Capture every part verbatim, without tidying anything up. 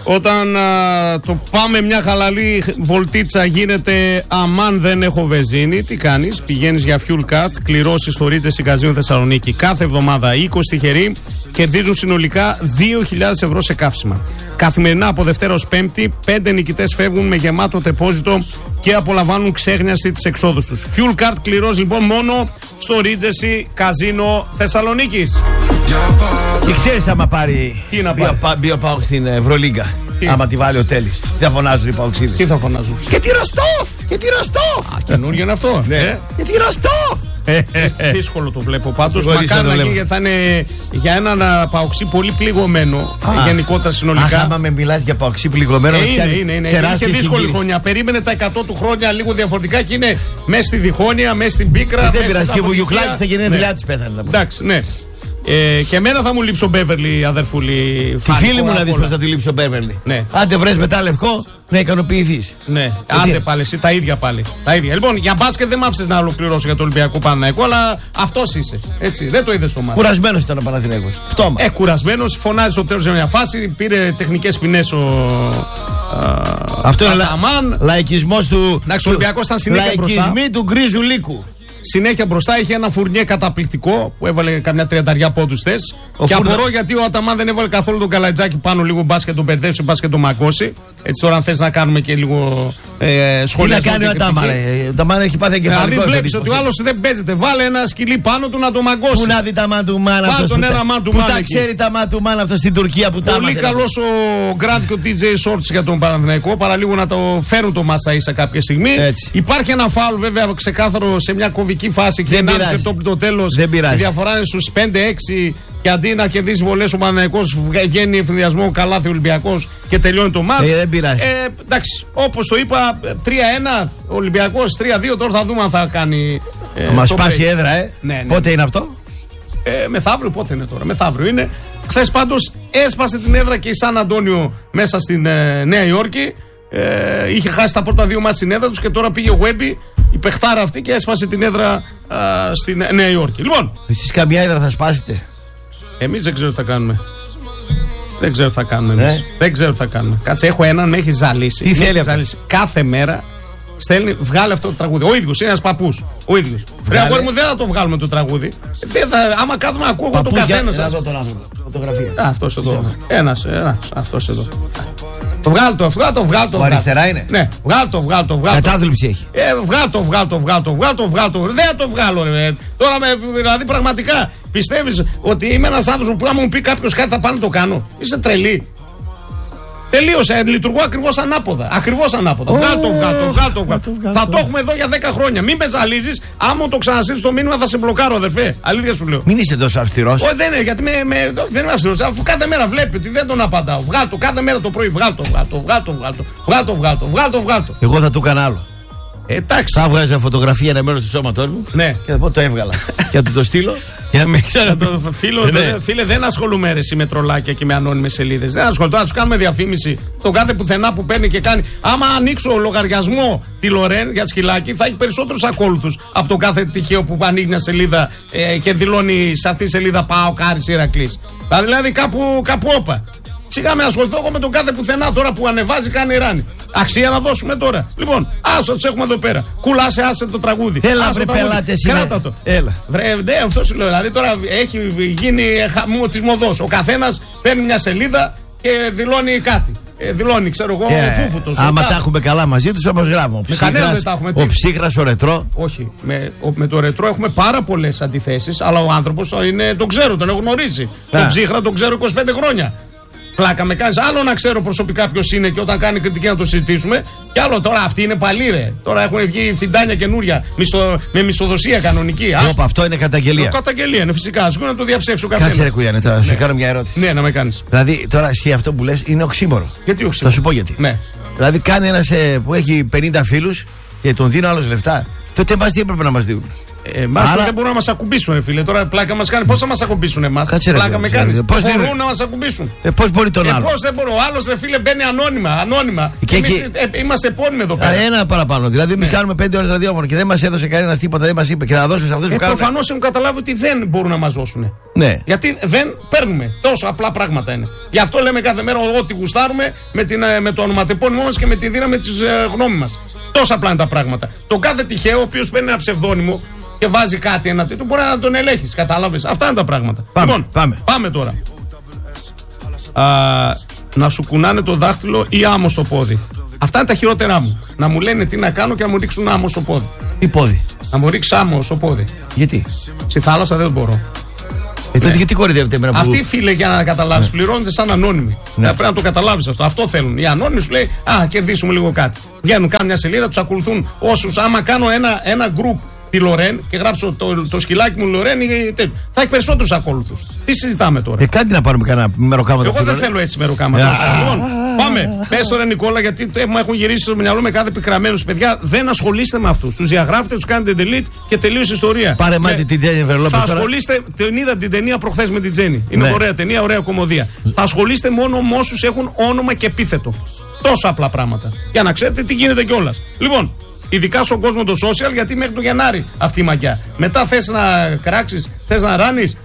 Όταν α, το πάμε μια χαλαλή βολτίτσα γίνεται αμάν δεν έχω βενζίνη, τι κάνεις? Πηγαίνεις για fuel card, κληρώσεις στο Regency Καζίνο Θεσσαλονίκη. Κάθε εβδομάδα είκοσι τυχεροί κερδίζουν συνολικά δύο χιλιάδες ευρώ σε καύσιμα. Καθημερινά από Δευτέρα ως Πέμπτη, πέντε νικητές φεύγουν με γεμάτο τεπόζιτο και απολαμβάνουν ξέγνιαση της εξόδους τους. Fuel card κληρώσεις λοιπόν μόνο στο Regency Καζίνο Θεσσαλονίκης. Και ξέρεις άμα πάρει Μπιο Πάοκ στην Ευρωλίγκα, άμα τη βάλει ο Τέλης, τι θα φωνάζουν οι Παοξίδες? Τι θα φωνάζουν? Και τη Ροστόφ! Και τη Ροστόφ! Α, καινούργιο είναι αυτό. Ναι. Ε? Και τη Ροστόφ! Δύσκολο το βλέπω πάντως. Μακάρι να γίνει, γιατί θα είναι για έναν Παοξί πολύ πληγωμένο. Α, γενικότερα συνολικά. Αχ, άμα με μιλάς για Παοξί πληγωμένο, ε, είναι, είναι, είναι. Είχε δύσκολη χρονιά. Περίμενε τα εκατό του χρόνια λίγο διαφορετικά και είναι μέσα στη Διχόνοια, μέσα στην Πίκρα. Δεν πειράζει. Και ο Βουγιουκλάκης στα γενέθλιά της πέθανε. Εντάξει, ναι. Ε, και εμένα θα μου λείψει ο Μπέβερλι, αδερφούλη. Τη φίλη μου να δεις πως θα τη λείψει ο Μπέβερλι. Ναι. Άντε βρες μετά λευκό να ικανοποιηθείς. Ναι, άντε πάλι, εσύ τα ίδια πάλι. Τα ίδια. Λοιπόν, για μπάσκετ δεν μ' άφησες να ολοκληρώσω για το Ολυμπιακό Παναθηναϊκό, αλλά αυτός είσαι. Έτσι, δεν το είδες στο μάτι. Κουρασμένος ήταν ο Παναθηναϊκός. Πτώμα. Ε, κουρασμένος, φωνάζει στο τέλος για μια φάση, πήρε τεχνικές ποινές ο. Α, αυτό είναι λα, λαϊκισμός του. Εντάξει, ο Ολυμπιακός ήταν συνέχεια μπροστά. Λαϊκισμοί του γκρίζου λύκου. Συνέχεια μπροστά είχε ένα Φουρνιέ καταπληκτικό που έβαλε καμιά τριανταριά πόντους θες. Και Φουρνα... απορώ γιατί ο Αταμάν δεν έβαλε καθόλου τον Καλατζάκη πάνω, λίγο μπάσκετ τον μπερδεύσει, μπάσκετ τον μαγκώσει. Έτσι τώρα, αν θες να κάνουμε και λίγο ε, σχόλια. Τι να κάνει ο Αταμάν, ο Αταμάν έχει πάθει εγκεφαλικό. Δηλαδή βλέπει ότι ο άλλος δεν παίζεται. Βάλε ένα σκυλί πάνω του να το μαγκώσει. Πού να δει τα μάτου μάνα αυτό. Που τα ξέρει τα μάτου μάνα αυτό στην Τουρκία που τα μάθει. Πολύ καλός ο Γκραντ και ο τι τζέι Shorts για τον Παναθηναϊκό. Παραλίγο να το φέρουν το Μάσα ίσα κάποια στιγμή. Υπάρχει ένα φάουλ βέβαια ξεκάθαρο σε μια κομβική φάση. Το τέλος, η διαφορά είναι στους πέντε έξι και αντί να κερδίσει βολές ο Παναθηναϊκός βγαίνει ευθυνδιασμό καλάθι Ολυμπιακός και τελειώνει το μάτς. Ε, δεν πειράζει. Ε, εντάξει, όπως το είπα, τρία ένα Ολυμπιακός, τρία δύο, τώρα θα δούμε αν θα κάνει. Ε, μας σπάσει η έδρα, ε. Ναι, ναι. Πότε είναι αυτό? Ε, μεθαύριο, πότε είναι τώρα? Μεθαύριο είναι. Χθες πάντως έσπασε την έδρα και η Σαν Αντώνιο μέσα στην ε, Νέα Υόρκη. Ε, είχε χάσει τα πρώτα δύο μάτς στην έδρα τους και τώρα πήγε ο Γουέμπι, η παιχτάρα αυτή, και έσπασε την έδρα α, στην Νέα Υόρκη. Λοιπόν, εσείς καμιά έδρα θα σπάσετε? Εμείς δεν ξέρω τι θα κάνουμε. Δεν ξέρω τι θα κάνουμε εμείς. Ε? Δεν ξέρω τι θα κάνουμε. Κάτσε, έχω έναν, με έχει ζαλίσει. Τι θέλει αυτό? Κάθε μέρα στέλνει, βγάλε αυτό το τραγούδι. Ο ίδιος είναι ένας παππούς. Ο ίδιος. Βρε αγόρι μου, δεν θα το βγάλουμε το τραγούδι. Δεν θα, άμα κάθομαι να ακούω εγώ τον καθένα σας. Να δω τον άνθρωπο. Φωτογραφία. Αυτός εδώ. Ένας, ένας, αυτός εδώ. Βγάλ το, βγάλ το, βγάλ το. Ο αριστερά είναι. Ναι, βγάλ το, βγάλ το, βγάλ το. Κατάθλιψη έχει. Ε, βγάλ το, βγάλ το, βγάλ το, βγάλ το, βγάλ το. Δεν θα το βγάλω, ρε. Τώρα, με, δηλαδή, πραγματικά πιστεύεις ότι είμαι ένας άνθρωπος που άμα μου πει κάποιος κάτι θα πάνω το κάνω? Είσαι τρελή. Τελείωσε, λειτουργώ ακριβώς ανάποδα. Ακριβώς ανάποδα. Oh, βγάλ το, βγάλ το, βγάλ το, βγάλ το. Θα το έχουμε εδώ για δέκα χρόνια. Μην με ζαλίζεις. Άμα το ξαναστείλεις το μήνυμα θα σε μπλοκάρω, αδερφέ. Αλήθεια σου λέω. Μην είσαι τόσο αυστηρός. Όχι, δεν είναι, γιατί με, με, δεν είμαι αυστηρός. Αφού κάθε μέρα βλέπει ότι δεν τον απαντάω. Βγάλ το, κάθε μέρα το πρωί. Βγάλ το, βγάλ το, βγάλ το, βγάλ το, βγάλ το, βγάλ το, βγάλ το, βγάλ το. Εγώ θα του έκανα άλλο. Εντάξει. Θα βγάζα φωτογραφία ένα μέρος του σώματός μου. Ναι. Και θα πω το έβγαλα. Και θα του το στείλω. Για με ξέρω το φίλο, ναι. Φίλε, δεν ασχολούμαι εσύ με τρολάκια και με ανώνυμες σελίδες. Δεν ασχολούμαι. Να του κάνουμε διαφήμιση. Το κάθε πουθενά που παίρνει και κάνει. Άμα ανοίξω λογαριασμό τη Λορέν για σκυλάκι, θα έχει περισσότερους ακόλουθους από το κάθε τυχαίο που ανοίγει μια σελίδα ε, και δηλώνει σε αυτή τη σελίδα πάω Κάρις Ηρακλής. Δηλαδή κάπου, κάπου όπα. Σιγά με ασχοληθώ εγώ με τον κάθε πουθενά τώρα που ανεβάζει, κάνει ράνι. Αξία να δώσουμε τώρα. Λοιπόν, άσο τους έχουμε εδώ πέρα. Κουλάσε, άσε το τραγούδι. Έλα, βρε πελάτες, κράτα το. Έλα. Βρε, ναι, αυτό σου λέω. Δηλαδή τώρα έχει γίνει χαμό της μοδός. Ο καθένας παίρνει μια σελίδα και δηλώνει κάτι. Ε, δηλώνει, ξέρω εγώ, yeah. ο Φούφουτος. Άμα τα έχουμε καλά μαζί τους, όμως γράφουμε. Ο Ψύχρας, ο, ψύχρας, ο Ρετρό. Όχι. Με, ο, με το Ρετρό έχουμε πάρα πολλές αντιθέσεις, αλλά ο άνθρωπος είναι, τον ξέρω, τον έχω γνωρίσει. Yeah. Τον Ψύχρα τον ξέρω είκοσι πέντε χρόνια. Πλάκα με κάνεις. Άλλο να ξέρω προσωπικά ποιος είναι και όταν κάνει κριτική να το συζητήσουμε. Και άλλο τώρα αυτοί είναι παλιοί, ρε. Τώρα έχουν βγει φιντάνια καινούρια μισθο, με μισθοδοσία κανονική. Όπα, αυτό είναι καταγγελία. Το καταγγελία είναι φυσικά. Σου να το διαψεύσω κάτι. Κάτσε ρε Κουγιάννη, τώρα θα ναι. σε κάνω μια ερώτηση. Ναι, να με κάνεις. Δηλαδή τώρα εσύ αυτό που λες είναι οξύμορο. Γιατί οξύμορο? Θα σου πω γιατί. Ναι. Δηλαδή κάνει ένας ε, που έχει πενήντα φίλους και τον δίνω άλλους λεφτά. Τότε εμάς τι έπρεπε να μας δίνουν? Εμάς Άρα... δεν μπορούν να μας ακουμπήσουν, φίλε. Τώρα πλάκα μας κάνει. Πώς θα μας ακουμπήσουν εμάς? Πλάκα με κάνει. Πώς μπορούν δεν... να μας ακουμπήσουν. Ε, πώς μπορεί τον ε, άλλο. Πώς δεν μπορώ. Ο άλλος, ρε φίλε, μπαίνει ανώνυμα. ανώνυμα. Και εμείς και... ε, είμαστε επώνυμοι εδώ πέρα. Ένα παραπάνω. Δηλαδή, εμείς ναι. κάνουμε πέντε ώρες ραδιόφωνο και δεν μας έδωσε κανένα τίποτα, δεν μας είπε και θα δώσουν σε αυτούς που κάνουν. Προφανώς έχουν καταλάβει ότι δεν μπορούν να μας δώσουν. Ναι. Γιατί δεν παίρνουμε. Τόσο απλά πράγματα είναι. Γι' αυτό λέμε κάθε μέρα ό,τι γουστάρουμε με, την, με το ονοματεπώνυμό μας και με τη δύναμη της ε, γνώμη μας. Τόσο απλά είναι τα πράγματα. Τον κάθε τυχαίο, ο οποίος παίρνει ένα ψευδόνυμο και βάζει κάτι ένα τέτοιο, μπορεί να τον ελέγχεις. Κατάλαβες. Αυτά είναι τα πράγματα. Πάμε, λοιπόν, πάμε. πάμε τώρα. Α, να σου κουνάνε το δάχτυλο ή άμμο στο πόδι. Αυτά είναι τα χειρότερά μου. Να μου λένε τι να κάνω και να μου ρίξουν άμμο στο πόδι. Τι πόδι? Να μου ρίξει άμμο στο πόδι. Γιατί? Στη θάλασσα δεν μπορώ. Ε, τότε ναι. γιατί κορυδεύετε εμένα που... Αυτοί, φίλε, για να καταλάβεις, ναι. πληρώνονται σαν ανώνυμοι. Ναι. Πρέπει να το καταλάβεις αυτό. Αυτό θέλουν. Οι ανώνυμοι σου λέει, α, κερδίσουμε λίγο κάτι. Βγαίνουν, κάνουν μια σελίδα, τους ακολουθούν όσους. Άμα κάνω ένα, ένα group τη Λορέν και γράψω το, το σκυλάκι μου Λορέν, θα έχει περισσότερους ακόλουθους. Τι συζητάμε τώρα? Ε, κάτι να πάρουμε κανένα μεροκάματο. Εγώ δεν θέλω έτσι μεροκάματο. Λοιπόν, πάμε. Πες τώρα, Νικόλα, γιατί μου έχουν γυρίσει στο μυαλό με κάθε πικραμένους. Παιδιά, δεν ασχολείστε με αυτούς. Τους διαγράφετε, τους κάνετε delete και τελείωσε η ιστορία. Πάρε μάτι την Τζένι Βερλόπες. Θα ασχολείστε. Την είδα την ταινία προχθές με την Τζένι. Είναι ωραία ταινία, ωραία κομμωδία. Θα ασχολείστε μόνο με όσους έχουν όνομα και επίθετο. Τόσο απλά πράγματα. Για να ξέρετε τι γίνεται κιόλας. Λοιπόν. Ειδικά στον κόσμο το social, γιατί μέχρι το Γενάρη αυτή η μαγιά. Μετά θες να κράξεις, θες να ράνεις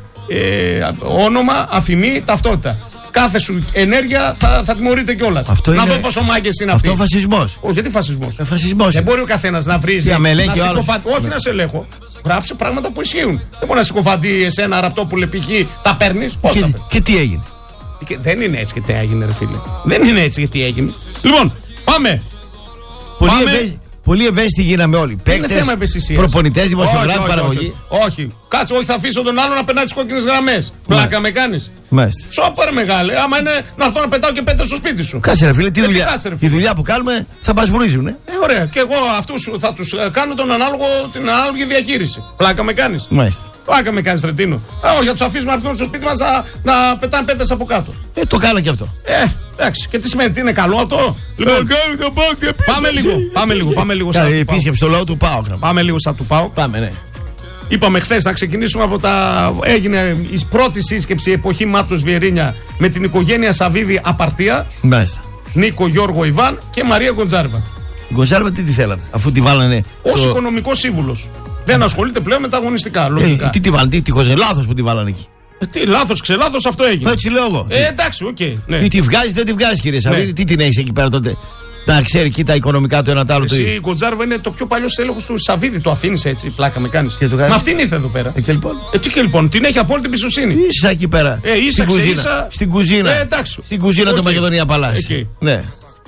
ε, όνομα, αφημί, ταυτότητα. Κάθε σου ενέργεια θα, θα τιμωρείται κιόλας. Να είναι... δω πόσο μάγκες είναι αυτοί. Αυτό φασισμός. Όχι, γιατί φασισμός. Ε, φασισμός. Δεν μπορεί ο καθένας να βρίζει. Να με ελέγχει ο άλλος. Όχι, να σε ελέγχω. Γράψε πράγματα που ισχύουν. Δεν μπορεί να συκοφαντεί εσένα ραπτόπουλε π.χ. τα παίρνεις. Πώς και, τα παίρνεις. Και τι έγινε. Και, δεν είναι έτσι και τι έγινε, ρε φίλε. Δεν είναι έτσι και τι έγινε. Λοιπόν, πάμε. Πολύ πάμε. Πολύ ευαίσθητοι γίναμε όλοι. Παίκτες, προπονητές, δημοσιογράφοι, παραγωγή. Όχι, όχι. Κάτσε, όχι, θα αφήσω τον άλλο να περνάει τις κόκκινες γραμμές. Πλάκα με κάνεις. Μάλιστα. Σόπερ μεγάλε. Άμα είναι να έρθω να πετάω και πέτρες στο σπίτι σου. Κάτσε, ρε φίλε, τι δουλειά. Κάτσε, ρε, φίλε. Η δουλειά που κάνουμε θα μας βρίζουν. Ε, ε ωραία. Και εγώ αυτούς θα τους ε, κάνω τον ανάλογο, την ανάλογη διαχείριση. Πλάκα με κάνεις. Μάλιστα. Πλάκα με κάνεις, Ρετίνο. Όχι, θα τους αφήσουμε να έρθουν στο σπίτι μας να, να πετάνε πέτρες από κάτω. Ε, το κάνα και αυτό. Ε, εντάξει. Και τι σημαίνει, τι είναι καλό αυτό. Λοιπόν, ε, πάμε λίγο. Πάμε λίγο. Πάμε λίγο. Επίσκεψη στο λόγο του ΠΑΟΚ. Πάμε λίγο σαν του ΠΑΟΚ. Πάμε, ναι. Είπαμε χθες να ξεκινήσουμε από τα. Έγινε η πρώτη σύσκεψη εποχή Μάτος Βιερίνια με την οικογένεια Σαββίδη Απαρτία. Μάλιστα. Νίκο, Γιώργο, Ιβάν και Μαρία Γκοντζάρβα. Γκοντζάρβα τι τη θέλανε, αφού τη βάλανε. Ως στο... οικονομικός σύμβουλος. Δεν ασχολείται πλέον με τα αγωνιστικά. Λογικά. Ε, τι τη βάλανε, τι τυχώς είναι, λάθος που τη βάλανε εκεί. Ε, τι, λάθος, ξελάθος, αυτό έγινε. Έτσι λέω εγώ. Ε, εντάξει, οκ. Okay, ναι. Τι τη βγάζει, δεν τη βγάζει, κύριε Σαββίδη, ναι. Τι την έχει εκεί πέρα τότε. Να ξέρει και τα οικονομικά του ένα τ' άλλο του. Η Γκοντζάρβα είναι το πιο παλιό έλεγχο του Σαββίδη. Το αφήνει έτσι, πλάκα με κάνει. Μα αυτήν ήρθε εδώ πέρα. Ε, και λοιπόν. Ε, τι και λοιπόν, την έχει απόλυτη εμπιστοσύνη. Ίσα εκεί πέρα. Ε, ίσα, στην, κουζίνα. Ίσα... στην κουζίνα. Ε, εντάξει. Στην κουζίνα okay. του Μακεδονία Παλάση. Okay. Ναι.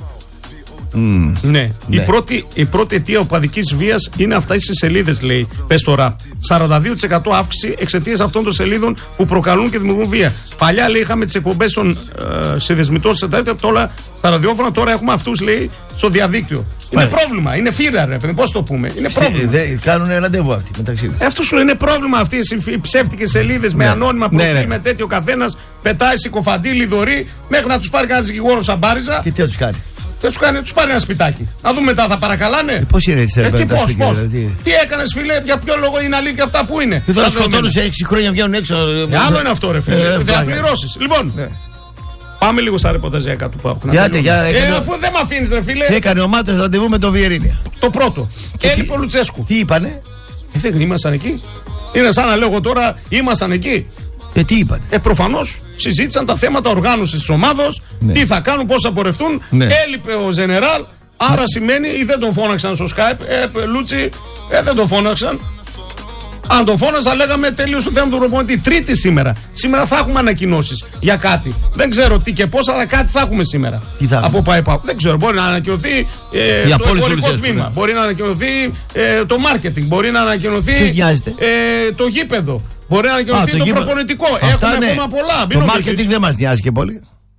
Mm. Ναι. Η, ναι. Πρώτη, η πρώτη αιτία οπαδικής βίας είναι αυτά στις σελίδες, λέει. Πες τώρα. σαράντα δύο τοις εκατό αύξηση εξαιτίας αυτών των σελίδων που προκαλούν και δημιουργούν βία. Παλιά, λέει, είχαμε τις εκπομπές των ε, συνδεσμητών τώρα στα ραδιόφωνα, τώρα έχουμε αυτούς, λέει, στο διαδίκτυο. Είναι Μάλιστα. πρόβλημα. Είναι φύρα, ρε παιδί. Πώς το πούμε. Είναι πρόβλημα. Δε, κάνουν ραντεβού αυτοί μεταξύ τους. Αυτό σου είναι πρόβλημα αυτές οι ψεύτικες σελίδες ναι. με ανώνυμα προφίλ, ναι, ναι. με τέτοιο καθένας. Πετάει συκοφαντή, λιδωρή, μέχρι να τους πάρει κανένα δικηγόρο σαν μπάριζα. Και τι θα τους κάνει. Δεν του τους πάρει ένα σπιτάκι. Να δούμε μετά, θα παρακαλάνε. Ε, πώς είναι έτσι, ε, τι, πώς, πώς. Δηλαδή. Τι έκανες, φίλε, για ποιο λόγο είναι αλήθεια αυτά που είναι. Δεν θα σκοτώνουν σε έξι χρόνια βγαίνουν έξω. Ε, άλλο είναι αυτό, ρε φίλε. Ε, δεν θα πληρώσεις. Λοιπόν, ναι. πάμε λίγο στα ρεπορταζιακά του ΠΑΟΚ. Γιάτε, για, ε, έκανε... Αφού δεν με αφήνεις, ρε φίλε. Έκανε ο Μάτος ραντεβού με τον Βιερίνια. Το πρώτο. Έλειπε ο Λουτσέσκου. Τι είπανε. Ε, δεν ήμασταν εκεί. Είναι σαν να λέω εγώ τώρα, ήμασταν εκεί. Ε, τι είπαν. Ε, προφανώς συζήτησαν τα θέματα οργάνωσης της ομάδος, ναι. τι θα κάνουν, πώς θα πορευτούν. Ναι. Έλειπε ο Ζενεράλ, άρα ναι. σημαίνει ή δεν τον φώναξαν στο Skype. Ε, Λούτσι, ε, δεν τον φώναξαν. Αν τον φώναζα, λέγαμε τελείως το θέμα του προπονητή. Τρίτη σήμερα. Σήμερα θα έχουμε ανακοινώσεις για κάτι. Δεν ξέρω τι και πώς, αλλά κάτι θα έχουμε σήμερα. Τι θα από ΠΑΕΠΑ. Δεν ξέρω, μπορεί να ανακοινωθεί ε, το εμπορικό τμήμα. Ναι. Μπορεί να ανακοινωθεί ε, το marketing. Μπορεί να ανακοινωθεί ε, το γήπεδο. Μπορεί να ανακοινωθεί το, το προπονητικό. Έχουμε ναι. ακόμα πολλά. Το marketing δεν μας νοιάζει και πολύ.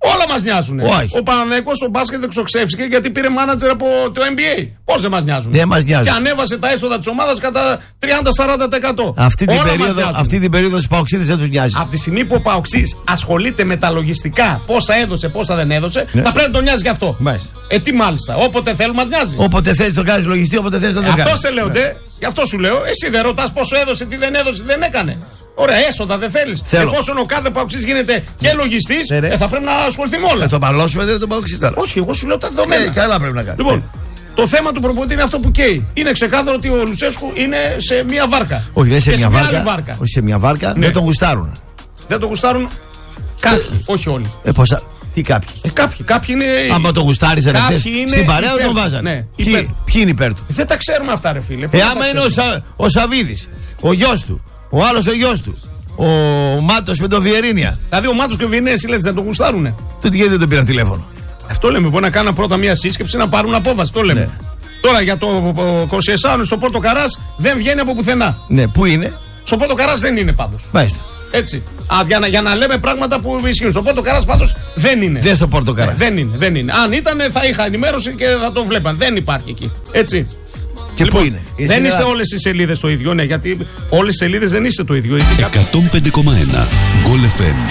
Όλα μας νοιάζουν. Ο Παναθηναϊκός στο μπάσκετ δεν ξοξεύτηκε γιατί πήρε μάνατζερ από το N B A. Πώς δεν μας νοιάζουν. Δεν μας νοιάζουν. Και ανέβασε τα έσοδα της ομάδας κατά τριάντα με σαράντα τοις εκατό. Αυτή την, περίοδο, αυτή την περίοδο στους Παοξίδες δεν τους νοιάζει. Από τη στιγμή που ο Παοξής ασχολείται με τα λογιστικά, πόσα έδωσε, πόσα δεν έδωσε, ναι. θα πρέπει να τον νοιάζει γι' αυτό. Μάλιστα. Ε, τι μάλιστα. Όποτε θέλει μας νοιάζει. Όποτε θέλει το κάνει λογιστή, όποτε θέλει να το κάνει. Αυτό σε λέω, ναι. Γι' αυτό σου λέω. Εσύ δεν ρωτάς πόσο έδωσε, τι δεν έδωσε, τι δεν έκανε. Ωραία, έσοδα δεν θέλει. Εφόσον ο κάθε Παοξής γίνεται και λογιστής, ναι, ναι. ε, θα πρέπει να ασχοληθεί με όλα. Θα το μαλώσουμε, δεν το Παοξή τώρα. Όχι, εγώ σου λέω τα δεδομένα. Ε, καλά πρέπει να κάνει. Λοιπόν, ε. το θέμα του προπονητή είναι αυτό που καίει. Είναι ξεκάθαρο ότι ο Λουτσέσκου είναι σε μία βάρκα. Όχι, δεν σε και μια σε βάρκα. βάρκα. Όχι σε μια βάρκα, ναι. δεν τον γουστάρουν. Δεν τον γουστάρουν κάποιοι, όχι όλοι. Ε, πόσα... Τι κάποιοι. Ε, κάποιοι, κάποιοι είναι. Άμα το γουστάριζαν αυτές στην παρέα τον βάζανε. Ναι, ποιοι, ποιοι είναι υπέρ του. Δεν τα ξέρουμε αυτά, ρε φίλε. Ε, άμα είναι ο, Σα, ο Σαβίδης, ο γιος του, ο άλλος ο γιος του, ο Μάτος με τον Βιερίνια. Δηλαδή ο Μάτος και ο Βιερίνια εσύ λες δεν τον γουστάρουνε. Τότε γιατί δεν τον πήραν τηλέφωνο. Αυτό λέμε. Μπορεί να κάνουν πρώτα μια σύσκεψη να πάρουν απόφαση. Το λέμε. Ναι. Τώρα για το Κοσιεσάνο στο Πόρτο Καράς δεν βγαίνει από πουθενά. Ναι, πού είναι. Στο Πόρτο Καράς δεν είναι πάντως. Μάλιστα. Έτσι. Α, για, να, για να λέμε πράγματα που ισχύουν. Στο Πόρτο Καράς πάντως δεν είναι. Δεν στο Πόρτο Καράς. Ναι, δεν είναι, δεν είναι. Αν ήταν θα είχα ενημέρωση και θα το βλέπαν. Δεν υπάρχει εκεί. Έτσι. Και λοιπόν, πού είναι. Δεν είναι... είστε όλες οι σελίδες το ίδιο. Ναι, γιατί όλες οι σελίδες δεν είστε το ίδιο. εκατόν πέντε κόμμα ένα Γκολ εφ εμ.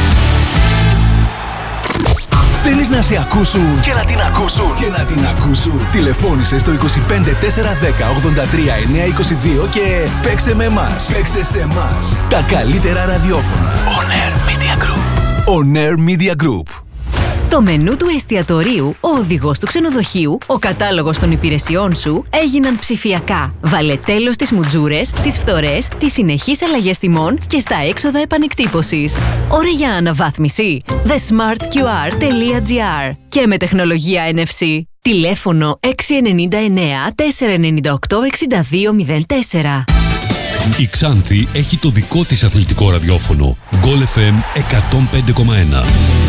Θέλεις να σε ακούσουν και να την ακούσουν και να την ακούσουν. Τηλεφώνησε στο είκοσι πέντε τετρακόσια δέκα ογδόντα τρία εννιακόσια είκοσι δύο και παίξε με εμάς. Παίξε σε εμάς. Τα καλύτερα ραδιόφωνα. On Air Media Group. On Air Media Group. Το μενού του εστιατορίου, ο οδηγός του ξενοδοχείου, ο κατάλογος των υπηρεσιών σου έγιναν ψηφιακά. Βάλε τέλος στις μουτζούρες, τις φθορές, τις συνεχείς αλλαγές τιμών και στα έξοδα επανεκτύπωσης. Ώρα για αναβάθμιση. the smart q r τελεία g r και με τεχνολογία εν εφ σι. Τηλέφωνο έξι εννιά εννιά τέσσερα εννιά οκτώ εξήντα δύο μηδέν τέσσερα. Η Ξάνθη έχει το δικό της αθλητικό ραδιόφωνο. Γκολ εφ εμ εκατόν πέντε κόμμα ένα.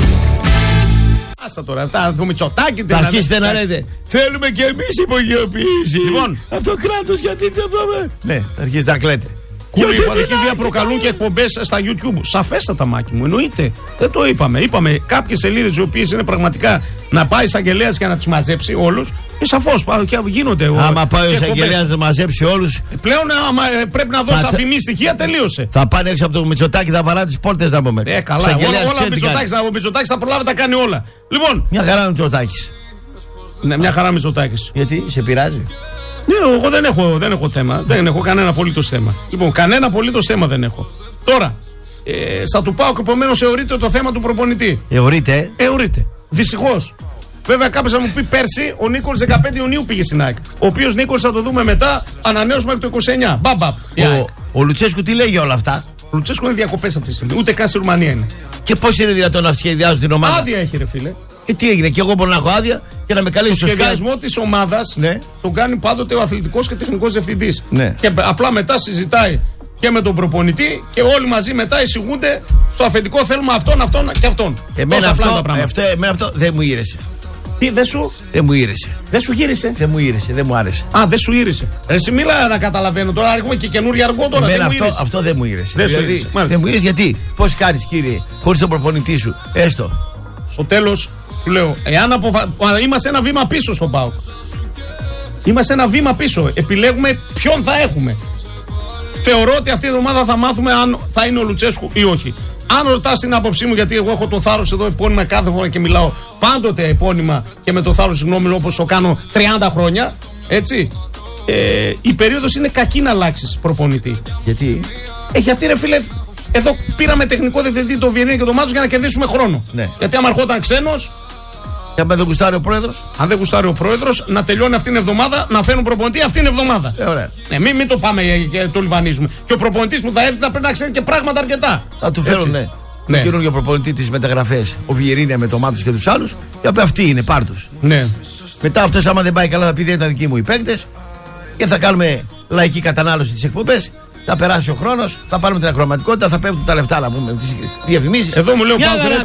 Άστα τώρα, αυτά το Μητσοτάκη. Θα αρχίσετε να λέτε θέλουμε και εμείς υπογειοποίηση. Λοιπόν, από το κράτος γιατί το πάμε. Ναι, θα αρχίσετε να κλαίτε. Κούλοι υποδοχή βία προκαλούν και εκπομπές στα YouTube. Σαφέστατα, Μάκη μου, εννοείται. Δεν το είπαμε. Είπαμε κάποιες σελίδες οι οποίες είναι πραγματικά να πάει εισαγγελέας και να τους μαζέψει όλους. Και σαφώς και γίνονται. Άμα πάει ο εισαγγελέας να τους μαζέψει όλους. Πλέον άμα, πρέπει να δώσει αφημί στοιχεία, τελείωσε. Θα πάνε έξω από το Μητσοτάκη, θα βαρά τις πόρτες να πούμε. Ε, καλά. Όλα, όλα ο Μητσοτάκης θα προλάβει, τα κάνει όλα. Λοιπόν. Μια χαρά Μητσοτάκης. Ναι, μια χαρά Μητσοτάκης. Γιατί σε πειράζει. Ναι, εγώ δεν έχω, δεν έχω θέμα. Δεν έχω κανένα απολύτως θέμα. Λοιπόν, κανένα απολύτως θέμα δεν έχω. Τώρα, ε, θα του πάω και επομένως θεωρείται το θέμα του προπονητή. Εωρείται. Εωρείται. Δυστυχώς. Βέβαια, κάποιος θα μου πει πέρσι ο Νίκολς δεκαπέντε Ιουνίου πήγε στην ΑΕΚ. Ο οποίος Νίκολς θα το δούμε μετά, ανανέωση μέχρι το είκοσι εννιά. Μπαμπαπ. Ο, ο Λουτσέσκου τι λέει για όλα αυτά. Ο Λουτσέσκου είναι διακοπές αυτή τη στιγμή. Ούτε καν στη Ρουμανία είναι. Και πώς είναι δυνατόν να σχεδιάζουν την ομάδα. Άδεια έχει, ρε φίλε. Και τι έγινε, και εγώ μπορώ να έχω άδεια και να με καλέσει στο Skype. Το σχεδιασμό της ομάδας ναι. τον κάνει πάντοτε ο αθλητικός και τεχνικός διευθυντής. Ναι. Και απλά μετά συζητάει και με τον προπονητή και όλοι μαζί μετά εισηγούνται στο αφεντικό θέλουμε αυτόν, αυτόν και αυτόν. Εμένα αυτό, αυτό, εμένα αυτό δεν μου ήρεσε. Τι, δεν σου. Δεν μου ήρεσε. Δεν σου γύρισε. Δεν μου ήρεσε, δεν μου άρεσε. Α, δεν σου ήρεσε. Ρε, εσύ μίλα να καταλαβαίνω τώρα, έχουμε και καινούργια αργό τώρα. Εμένα δεν αυτό, αυτό δεν μου ήρεσε. Δεν, δηλαδή, ήρεσε. δεν μου ήρεσε γιατί, πώς κάνεις κύριε, χωρίς τον προπονητή σου, έστω. Στο τέλος, του λέω, εάν αποφα... είμαστε ένα βήμα πίσω στον ΠΑΟΚ. Είμαστε ένα βήμα πίσω. Επιλέγουμε ποιον θα έχουμε. Θεωρώ ότι αυτή η εβδομάδα θα μάθουμε αν θα είναι ο Λουτσέσκου ή όχι. Αν ρωτάς την άποψή μου, γιατί εγώ έχω το θάρρος εδώ επώνυμα κάθε φορά και μιλάω πάντοτε επώνυμα και με το θάρρος συγγνώμη όπως το κάνω τριάντα χρόνια, έτσι. Ε, η περίοδος είναι κακή να αλλάξεις προπονητή. Γιατί? Ε, γιατί ρε φίλε, εδώ πήραμε τεχνικό διευθυντή τον Βιερίνια και τον Μάτος για να κερδίσουμε χρόνο. Ναι. Γιατί άμα ερχόταν ξένος. Και αν δεν γουστάρει ο πρόεδρος. Αν δεν γουστάρει ο πρόεδρος, να τελειώνει αυτήν την εβδομάδα, να φέρουν προπονητή αυτήν την εβδομάδα. Ε, ωραία. Ναι, μην, μην το πάμε και το λιβανίζουμε. Και ο προπονητής που θα έρθει θα πρέπει να ξέρει και πράγματα αρκετά. Θα του φέρουν, ναι. Ναι. Το καινούργιο προπονητή της μεταγραφές, ο Βιερίνια με το Μάτος και τους άλλους. Και από αυτοί είναι, πάρ' τους. Ναι. Μετά αυτός, άμα δεν πάει καλά, θα πει δεν ήταν δικοί μου οι παίκτες. Και θα κάνουμε λαϊκή κατανάλωση στις εκπομπές. Θα περάσει ο χρόνος, θα πάρουμε την ακροματικότητα, θα πέφτουν τα λεφτά να πούμε τις διαφημίσεις. Εδώ μου λέει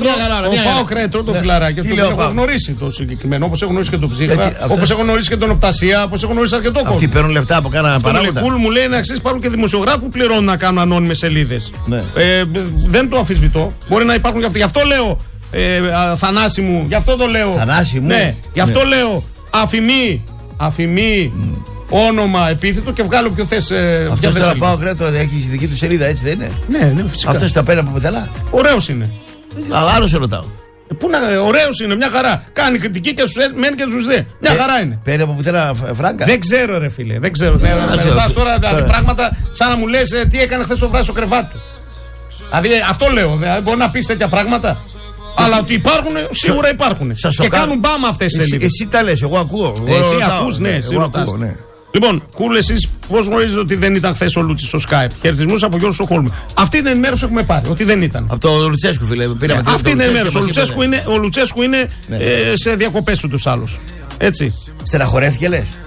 ο Πάοκ Ρέτρο, το φιλαράκι. Τι το λέω, έχω γνωρίσει το συγκεκριμένο, όπως έχω γνωρίσει και τον Ψύχρα, όπως έχω γνωρίσει και τον Οπτασία, όπως έχω γνωρίσει αρκετό κόσμο. Αυτοί παίρνουν λεφτά από κάνα παράγοντα. Κούλ μου λέει να αξίζει, υπάρχουν και δημοσιογράφοι που πληρώνουν να κάνουν ανώνυμες σελίδες. Ναι. Ε, δεν το αμφισβητώ. Μπορεί να υπάρχουν και αυτοί. Γι' αυτό λέω ε, α, Θανάση μου, γι' αυτό το λέω. Θανάση μου. Ναι, γι' αυτό ναι. λέω αφημί, αφημί, mm. όνομα, επίθετο και βγάλω ποιο θες. Ε, αυτός τώρα πάω κρέτο, έχει δική του σελίδα, έτσι δεν είναι? Ναι, ναι, φυσικά. Αυτός τα παίρνει από πουθενά. Ωραίος είναι. Αλλά άλλο σε ρωτάω. Ε, πού να, ωραίος είναι, μια χαρά. Κάνει κριτική και στους μεν και στους δε. Μια ε, χαρά είναι. Παίρνει από πουθενά φράγκα. Δεν ξέρω, ρε φίλε. Δεν ξέρω. Ναι, με ρωτάς τώρα, τώρα πράγματα σαν να μου λες ε, τι έκανε χθες το βράδυ στο κρεβάτι του. Δηλαδή αυτό λέω. Δηλαδή, μπορεί να πεις τέτοια πράγματα. Αλλά ότι υπάρχουν, σίγουρα υπάρχουν. Και κάνουν μπάμα αυτές τις σελίδες. Εσύ τα λες, εγώ ακούω. Εσύ ακούς, ναι, εσύ ρωτάς. Λοιπόν, Κούλ, εσείς πώς γνωρίζετε ότι δεν ήταν χθες ο Λούτσης στο Skype? Χαιρετισμούς από Γιώργο Στοχόλμη. Αυτή είναι η ενημέρωση που έχουμε πάρει, ότι δεν ήταν. Από το Λουτσέσκου, φίλε. Πήραμε ναι, αυτή είναι η ενημέρωση. Ο Λουτσέσκου είναι, ο Λουτσέσκου είναι ναι. ε, σε διακοπές του τους άλλους. Έτσι. Στεναχωρέθηκε, λες?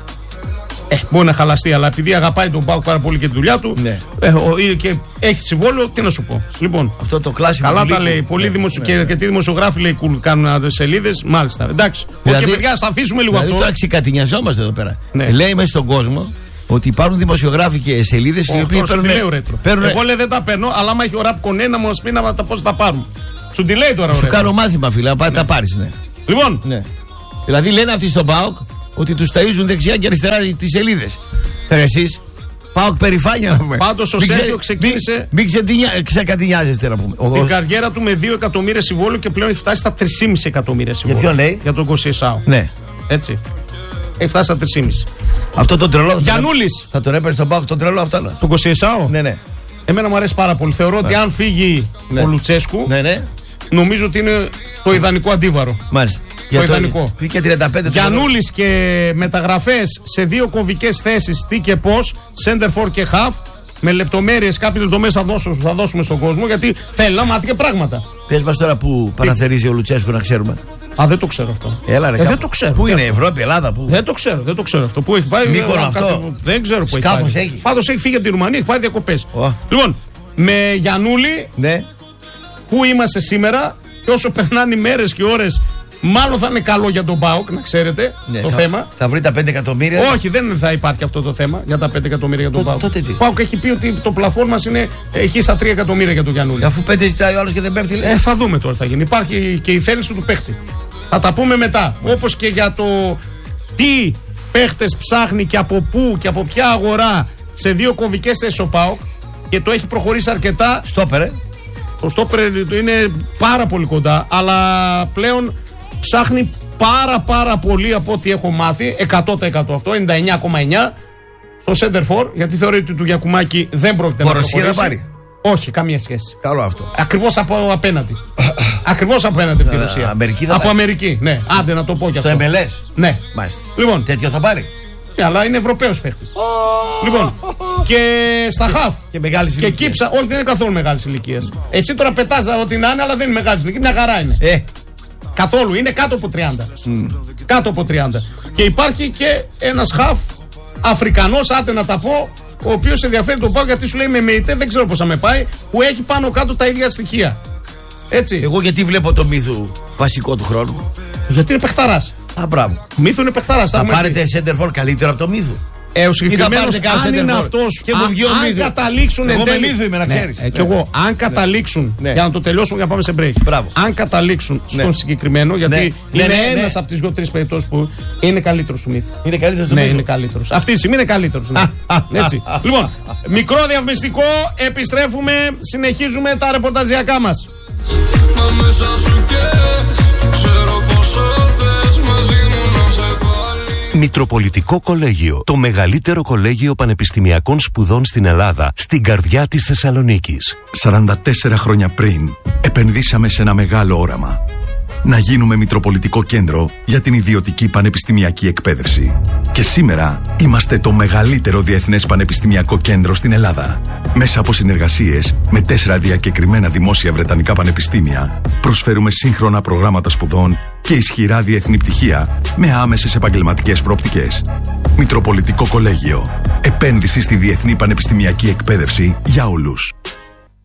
Ε, μπορεί να χαλαστεί, αλλά επειδή αγαπάει τον ΠΑΟΚ πάρα πολύ και τη δουλειά του ναι. ε, ο, και έχει συμβόλαιο, τι να σου πω. Λοιπόν, αυτό το κλάσικο. Καλά τα λέει. Πολλοί ναι, δημοσιο... ναι, ναι. και, και δημοσιογράφοι λέει, κάνουν σελίδες. Μάλιστα. Εντάξει. Δηλαδή, και παιδιά, θα αφήσουμε λίγο δηλαδή, αυτό. Τώρα ξεκατηνιαζόμαστε εδώ πέρα. Ναι. Ε, λέει μέσα στον κόσμο ότι υπάρχουν δημοσιογράφοι και σελίδες οι οποίοι παίρνουν. Εγώ λέει δεν τα παίρνω, αλλά άμα έχει ο Ραπ Κονέ να μα πει να τα πώς θα πάρουν. Σου τη λέει τώρα. Σου κάνω μάθημα, φίλε, να τα πάρει. Λοιπόν. Δηλαδή λένε αυτοί στον ΠΑΟΚ ότι τους ταΐζουν δεξιά και αριστερά τις σελίδες. Εσείς, ΠΑΟΚ περηφάνεια να πούμε. Πάντως ο Σέρgio ξεκίνησε. Μην ξεκατηνιάζεστε να πούμε. Την καριέρα του με δύο εκατομμύρια συμβόλαιο και πλέον έχει φτάσει στα τρία κόμμα πέντε εκατομμύρια συμβόλαιο. Για ποιον λέει? Για τον Κοσιεσάου. Ναι. Έτσι. Έχει φτάσει στα τρία κόμμα πέντε. Αυτό τον τρελό. Γιαννούλης. Θα τον έπαιρνε στον ΠΑΟΚ τον τρελό αυτό. Τον Κοσιεσάου. Ναι, ναι. Εμένα μου αρέσει πάρα πολύ. Θεωρώ ότι αν φύγει ο Λουτσέσκου. Ναι, ναι. Νομίζω ότι είναι το ιδανικό αντίβαρο. Μάλιστα. Το για ιδανικό. Πήγε τριάντα πέντε. Γιαννούλης και μεταγραφές σε δύο κομβικές θέσεις, τι και πώς, center for και half, με λεπτομέρειες, κάποιες λεπτομέρειες θα, δώσω, θα δώσουμε στον κόσμο, γιατί θέλει να μάθει και πράγματα. Πες μας τώρα που παραθερίζει ο Λουτσέσκου να ξέρουμε. Α, δεν το ξέρω αυτό. Έλα, ρε, ε, δεν το ξέρω. Πού είναι, Ευρώπη, Ελλάδα, πού? Δεν το ξέρω, δεν το ξέρω αυτό. Πού έχει πάει. Μύκονο αυτό. Κάτι, δεν ξέρω πού έχει πάει. Έχει. Πάντως έχει φύγει από τη Ρουμανία, έχει πάει διακοπές. Oh. Λοιπόν, με Γιαννούλη, ναι. Πού είμαστε σήμερα και όσο περνάνε οι μέρες και ώρες, μάλλον θα είναι καλό για τον ΠΑΟΚ, να ξέρετε ναι, το θα, θέμα. Θα βρει τα πέντε εκατομμύρια. Όχι, δεν θα υπάρχει αυτό το θέμα για τα πέντε εκατομμύρια για τον ΠΑΟΚ. Τότε τι? Ο ΠΑΟΚ έχει πει ότι το πλαφόν μας είναι έχει στα τρία εκατομμύρια για τον Γιαννούλη. Αφού πέντε ζητάει ο άλλος και δεν πέφτει, λέει. Ε, θα δούμε τώρα θα γίνει. Υπάρχει και η θέληση του παίχτη. Θα τα πούμε μετά. Όπως και για το τι παίχτες ψάχνει και από πού και από ποια αγορά σε δύο κομβικές θέσεις ο ΠΑΟΚ και το έχει προχωρήσει αρκετά. Στόπερε. Ο στόπερ είναι πάρα πολύ κοντά, αλλά πλέον ψάχνει πάρα πάρα πολύ από ό,τι έχω μάθει, εκατό τοις εκατό αυτό, ενενήντα εννιά κόμμα εννιά στο center for, γιατί θεωρεί ότι του Γιακουμάκη δεν πρόκειται να προχωρήσει. Θα πάρει. Όχι, καμία σχέση. Καλό αυτό. Ακριβώς από απέναντι. Ακριβώς απέναντι από τη Ρωσία. Αμερική θα από πάει. Αμερική, ναι. Άντε να το πω κι αυτό. Στο εμ ελ ες. Ναι. Μάλιστα. Λοιπόν. Τέτοιο θα πάρει. Ναι, αλλά είναι Ευρωπαίος παίχτης. Oh. Λοιπόν, και στα χαφ. Και μεγάλη ηλικία. Και κύψα, όχι δεν είναι καθόλου μεγάλη ηλικία. Εσύ τώρα πετάς ό,τι να είναι, αλλά δεν είναι μεγάλη ηλικία. Μια χαρά είναι. Ε. Καθόλου, είναι κάτω από τριάντα. Mm. Κάτω από τριάντα. Και υπάρχει και ένας χαφ Αφρικανός, άτε να τα πω, ο οποίος ενδιαφέρει τον ΠΑΟΚ γιατί σου λέει με ΜΕΙΤΕ, δεν ξέρω πώς θα με πάει, που έχει πάνω κάτω τα ίδια στοιχεία. Έτσι. Εγώ γιατί βλέπω το Μύθου βασικό του χρόνου. Γιατί είναι παιχταράς. Α, μπράβο. Μύθου είναι παιχταράς. Θα, θα πάρετε center for καλύτερο από το Μύθου. Ε, ο συγκεκριμένος αν είναι αυτός, και μου βγει ο αν Μύθου. καταλήξουν εγώ εν τέλει. Μύθου είμαι, να ξέρεις. Ναι, ε, και εγώ, αν καταλήξουν. Ναι. Για να το τελειώσουμε, για να πάμε σε break. Μπράβο. Αν καταλήξουν στον ναι. συγκεκριμένο, γιατί ναι. είναι ναι, ναι, ένας ναι. από τις δύο-τρεις περιπτώσεις που είναι καλύτερος του Μύθου. Είναι καλύτερος του ναι, Μύθου. είναι καλύτερος. Αυτή τη στιγμή είναι καλύτερος. Ναι. Έτσι. Λοιπόν, μικρό διαφημιστικό, επιστρέφουμε, συνεχίζουμε τα ρεπορταζιακά μας. Μα μέσα σου και ξέρω πόσο θες μαζί μου να σε πάλι. Μητροπολιτικό Κολέγιο, το μεγαλύτερο κολέγιο πανεπιστημιακών σπουδών στην Ελλάδα, στην καρδιά της Θεσσαλονίκης. σαράντα τέσσερα χρόνια πριν, επενδύσαμε σε ένα μεγάλο όραμα. Να γίνουμε Μητροπολιτικό Κέντρο για την ιδιωτική πανεπιστημιακή εκπαίδευση. Και σήμερα είμαστε το μεγαλύτερο διεθνές πανεπιστημιακό κέντρο στην Ελλάδα. Μέσα από συνεργασίες με τέσσερα διακεκριμένα δημόσια βρετανικά πανεπιστήμια, προσφέρουμε σύγχρονα προγράμματα σπουδών και ισχυρά διεθνή πτυχία με άμεσες επαγγελματικές προοπτικές. Μητροπολιτικό Κολέγιο. Επένδυση στη διεθνή πανεπιστημιακή εκπαίδευση για όλους.